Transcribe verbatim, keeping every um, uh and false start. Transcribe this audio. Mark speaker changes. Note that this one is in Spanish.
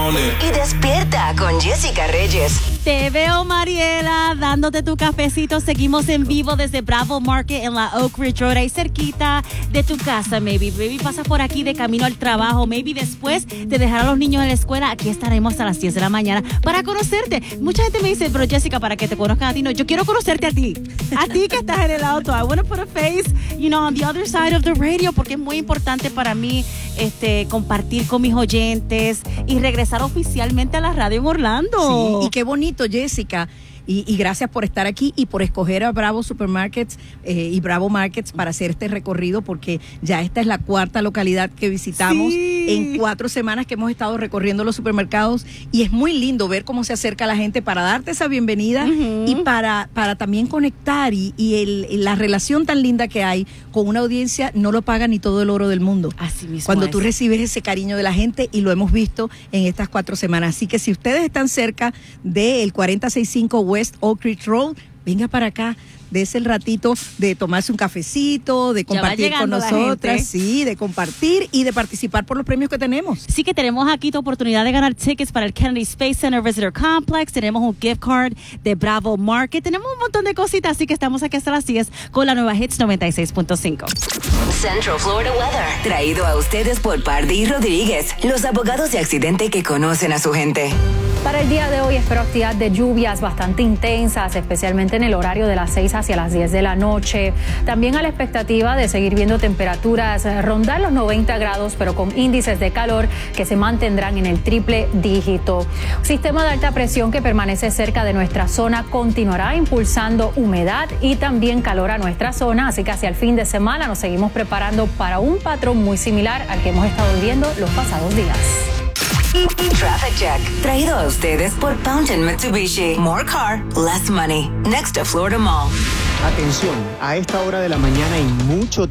Speaker 1: on it.
Speaker 2: Y despierta con Jessica Reyes.
Speaker 3: Te veo, Mariela, dándote tu cafecito. Seguimos en vivo desde Bravo Market en la Oak Ridge Road, ahí cerquita de tu casa, maybe. Maybe pasas por aquí de camino al trabajo. Maybe después de dejar a los niños en la escuela. Aquí estaremos a las diez de la mañana para conocerte. Mucha gente me dice, pero Jessica, para que te conozcan a ti, no. Yo quiero conocerte a ti. A ti que estás en el auto. I want to put a face, you know, on the other side of the radio, porque es muy importante para mí este, compartir con mis oyentes y regresar oficialmente a la radio en Orlando.
Speaker 4: Sí, y qué bonito, Jessica. Y, y gracias por estar aquí y por escoger a Bravo Supermarkets eh, y Bravo Markets para hacer este recorrido, porque ya esta es la cuarta localidad que visitamos
Speaker 3: sí.
Speaker 4: en cuatro semanas que hemos estado recorriendo los supermercados, y es muy lindo ver cómo se acerca la gente para darte esa bienvenida uh-huh. y para, para también conectar, y, y el, la relación tan linda que hay con una audiencia no lo paga ni todo el oro del mundo.
Speaker 3: Así mismo
Speaker 4: Cuando
Speaker 3: es.
Speaker 4: tú recibes ese cariño de la gente, y lo hemos visto en estas cuatro semanas. Así que si ustedes están cerca del cuarenta sesenta y cinco West Oak Ridge Road, venga para acá, dése el ratito de tomarse un cafecito, de compartir con nosotras, sí, de compartir y de participar por los premios que tenemos.
Speaker 3: Sí, que tenemos aquí tu oportunidad de ganar tickets para el Kennedy Space Center Visitor Complex, tenemos un gift card de Bravo Market, tenemos un montón de cositas, así que estamos aquí hasta las diez con la nueva Hits noventa y seis punto cinco.
Speaker 2: Central Florida Weather, traído a ustedes por Pardy Rodríguez, los abogados de accidente que conocen a su gente.
Speaker 5: Para el día de hoy espero actividad de lluvias bastante intensas, especialmente en el horario de las seis hacia las diez de la noche. También a la expectativa de seguir viendo temperaturas rondar los noventa grados, pero con índices de calor que se mantendrán en el triple dígito. Sistema de alta presión que permanece cerca de nuestra zona continuará impulsando humedad y también calor a nuestra zona, así que hacia el fin de semana nos seguimos preparando para un patrón muy similar al que hemos estado viviendo los pasados días.
Speaker 2: Traffic Check, traído a ustedes por Fountain Mitsubishi. More car, less money. Next to Florida Mall.
Speaker 6: Atención, a esta hora de la mañana hay mucho